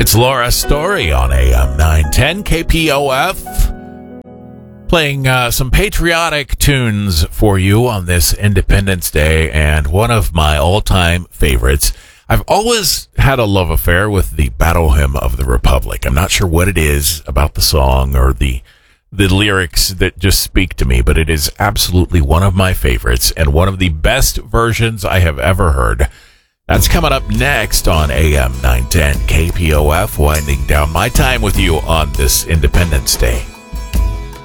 It's Laura Story on AM 910 KPOF. Playing some patriotic tunes for you on this Independence Day, and one of my all-time favorites. I've always had a love affair with the Battle Hymn of the Republic. I'm not sure what it is about the song or the lyrics that just speak to me, but it is absolutely one of my favorites and one of the best versions I have ever heard. That's coming up next on AM 910 KPOF, winding down my time with you on this Independence Day.